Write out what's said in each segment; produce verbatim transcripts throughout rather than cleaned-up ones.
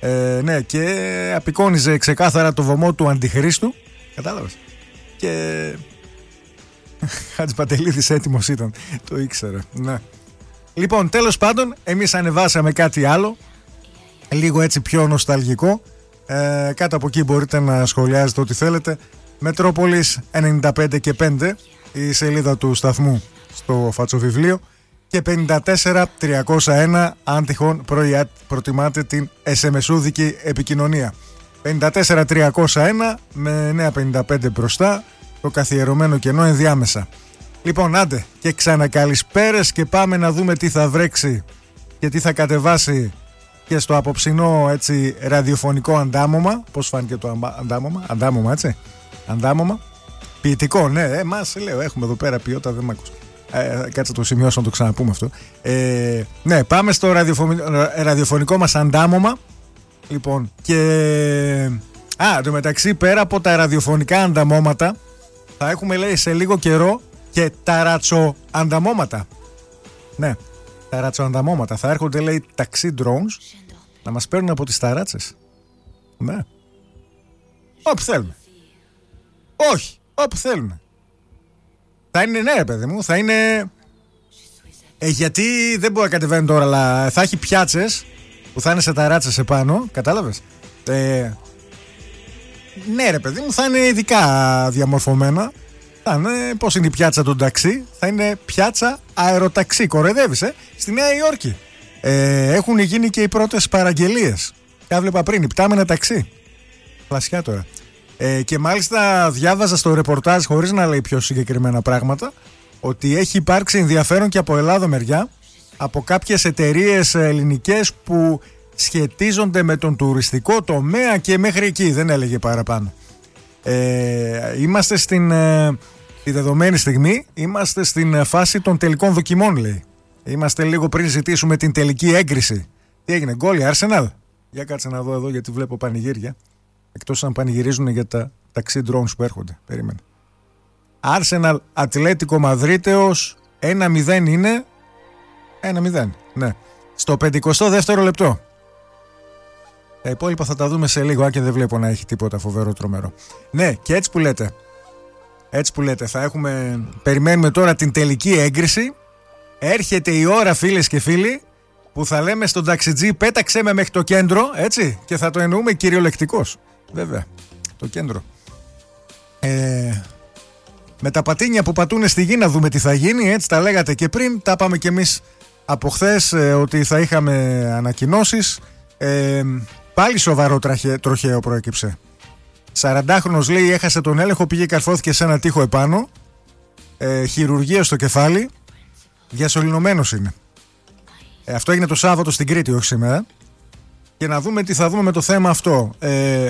Ε, ναι, και απεικόνιζε ξεκάθαρα το βωμό του Αντιχρίστου. Κατάλαβες. Και Χατζηπαντελίδης έτοιμος ήταν. Το ήξερα. Ναι. Λοιπόν, τέλος πάντων, εμείς ανεβάσαμε κάτι άλλο, λίγο έτσι πιο νοσταλγικό. Ε, κάτω από εκεί μπορείτε να σχολιάζετε ό,τι θέλετε. Μετρόπολης ενενήντα πέντε και πέντε, η σελίδα του σταθμού στο φατσοβιβλίο, και πενήντα τέσσερα τριακόσια ένα αν τυχόν προτιμάτε την εσεμεσούδικη επικοινωνία. πενήντα τέσσερα τριακόσια ένα με νέα πενήντα πέντε μπροστά, το καθιερωμένο κενό ενδιάμεσα. Λοιπόν, άντε και ξανακαλησπέρες, και πάμε να δούμε τι θα βρέξει και τι θα κατεβάσει και στο απόψινό έτσι ραδιοφωνικό αντάμωμα. Πώς φάνηκε το αντάμωμα? Αντάμωμα, έτσι. Αντάμωμα. Ποιητικό, ναι, ε, μας λέω, έχουμε εδώ πέρα ποιότητα, δεν μ' ακούς. Ε, κάτσε το σημειώσω να το ξαναπούμε αυτό. Ε, ναι, πάμε στο ραδιοφωνικό, ραδιοφωνικό μας αντάμωμα. Λοιπόν, και... Α, το μεταξύ, πέρα από τα ραδιοφωνικά ανταμώματα, θα έχουμε, λέει, σε λίγο καιρό και ταρατσοανταμώματα. Ναι, ταρατσοανταμώματα. Θα έρχονται, λέει, ταξί drones να μας παίρνουν από τις ταράτσες. Ναι. Όπου θέλουμε. Όχι, όπου θέλουμε. Θα είναι, ναι, παιδί μου, θα είναι... Ε, γιατί δεν μπορεί να κατεβαίνει τώρα, αλλά θα έχει πιάτσες που θα είναι σε ταράτσες επάνω, κατάλαβες. Ε, ναι, ρε παιδί μου, θα είναι ειδικά διαμορφωμένα. Θα είναι, πώς είναι η πιάτσα των ταξί? Θα είναι πιάτσα αεροταξί. Κοροϊδεύεις, ε? Στη Νέα Υόρκη ε, έχουν γίνει και οι πρώτες παραγγελίες. Κάβλεπα πριν, υπτάμενα ταξί. Φλασιά τώρα. Ε, και μάλιστα διάβαζα στο ρεπορτάζ, χωρίς να λέει πιο συγκεκριμένα πράγματα, ότι έχει υπάρξει ενδιαφέρον και από Ελλάδα μεριά, από κάποιες εταιρείες ελληνικές που σχετίζονται με τον τουριστικό τομέα και μέχρι εκεί, δεν έλεγε παραπάνω. Ε, είμαστε στην ε, τη δεδομένη στιγμή, είμαστε στην φάση των τελικών δοκιμών, λέει. Είμαστε λίγο πριν ζητήσουμε την τελική έγκριση. Τι έγινε, γκόλ η Arsenal? Για κάτσε να δω εδώ, γιατί βλέπω πανηγύρια. Εκτός αν πανηγυρίζουν για τα ταξί drones που έρχονται. Περίμενε. Arsenal Ατλέτικο Μαδρίτεος ένα μηδέν είναι. ένα μηδέν, ναι. Στο πενηκοστό δεύτερο λεπτό. Τα υπόλοιπα θα τα δούμε σε λίγο, αν και δεν βλέπω να έχει τίποτα φοβερό τρομερό. Ναι, και έτσι που λέτε. Έτσι που λέτε, θα έχουμε... Περιμένουμε τώρα την τελική έγκριση. Έρχεται η ώρα, φίλες και φίλοι, που θα λέμε στον ταξιτζή πέταξέ με μέχρι το κέντρο, έτσι, και θα το εννοούμε κυριολεκτικώς. Βέβαια, το κέντρο. Ε, με τα πατίνια που πατούν στη γη να δούμε τι θα γίνει, έτσι τα λέγατε και πριν, τα πάμε κι εμείς από χθες, ε, ότι θα είχαμε ανακοινώσεις. Ε, πάλι σοβαρό τραχε, τροχαίο προέκυψε. σαραντάχρονος, λέει, έχασε τον έλεγχο, πήγε, καρφώθηκε σε ένα τοίχο επάνω, ε, χειρουργία στο κεφάλι, διασωληνωμένος είναι. Ε, αυτό έγινε το Σάββατο στην Κρήτη, όχι σήμερα. Και να δούμε τι θα δούμε με το θέμα αυτό. Ε,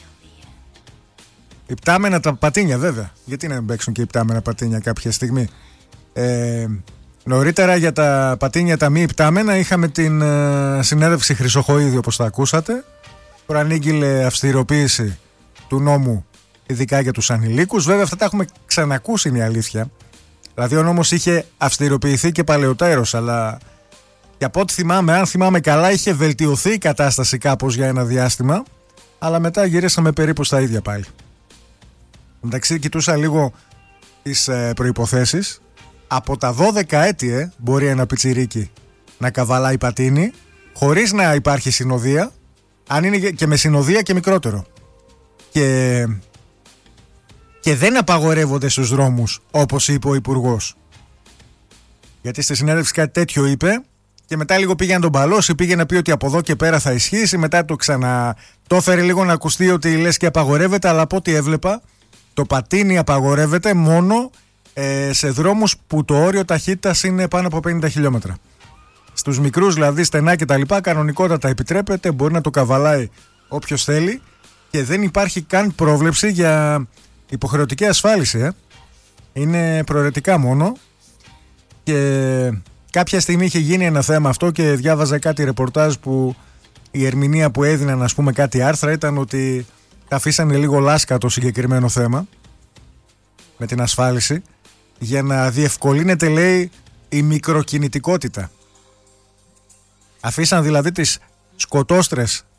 υπτάμενα τα πατίνια, βέβαια. Γιατί να μην παίξουν και υπτάμενα πατίνια κάποια στιγμή. Ε, νωρίτερα για τα πατίνια τα μη υπτάμενα είχαμε την ε, συνέντευξη Χρυσοχοΐδη, όπως τα ακούσατε. Προανήγγειλε αυστηροποίηση του νόμου, ειδικά για τους ανηλίκους. Βέβαια, αυτά τα έχουμε ξανακούσει, είναι η αλήθεια. Δηλαδή, ο νόμος είχε αυστηροποιηθεί και παλαιοτέρως, αλλά και από ό,τι θυμάμαι, αν θυμάμαι καλά, είχε βελτιωθεί η κατάσταση κάπως για ένα διάστημα, αλλά μετά γυρίσαμε περίπου στα ίδια πάλι. Εντάξει, κοιτούσα λίγο τις ε, προϋποθέσεις. Από τα δώδεκα έτη ε, μπορεί ένα πιτσιρίκι να καβαλάει πατίνι χωρίς να υπάρχει συνοδεία, αν είναι και με συνοδεία και μικρότερο. Και, και δεν απαγορεύονται στους δρόμους, όπως είπε ο Υπουργός. Γιατί στη συνέντευξη κάτι τέτοιο είπε, και μετά λίγο πήγε να τον παλώσει, πήγε να πει ότι από εδώ και πέρα θα ισχύσει, μετά το ξανα... το έφερε λίγο να ακουστεί ότι λες και απαγορεύεται, αλλά από ό,τι έβλεπα, το πατίνι απαγορεύεται μόνο ε, σε δρόμους που το όριο ταχύτητας είναι πάνω από πενήντα χιλιόμετρα. Στους μικρούς, δηλαδή στενά και τα λοιπά, κανονικότατα επιτρέπεται, μπορεί να το καβαλάει όποιος θέλει, και δεν υπάρχει καν πρόβλεψη για υποχρεωτική ασφάλιση. Ε. Είναι προαιρετικά μόνο. Και κάποια στιγμή είχε γίνει ένα θέμα αυτό και διάβαζα κάτι ρεπορτάζ που η ερμηνεία που έδιναν, ας πούμε, κάτι άρθρα ήταν ότι αφήσανε λίγο λάσκα το συγκεκριμένο θέμα με την ασφάλιση για να διευκολύνεται, λέει, η μικροκινητικότητα. Αφήσαν δηλαδή τις σκοτώστρες